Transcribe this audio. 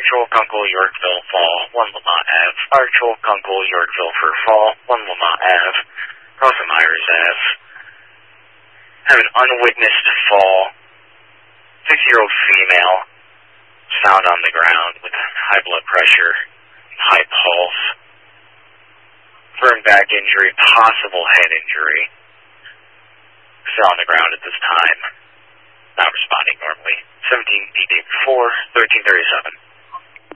Archel, Gunkel, Yorkville, Fall, 1 Lamont Ave. Archel, Gunkel, Yorkville for Fall, 1 Lamont Ave. Crossing Myers Ave. Have an unwitnessed fall. 6-year-old female found on the ground with high blood pressure, high pulse. Confirmed back injury, possible head injury. Still on the ground at this time. Not responding normally. 17 D-Day 4, 1337.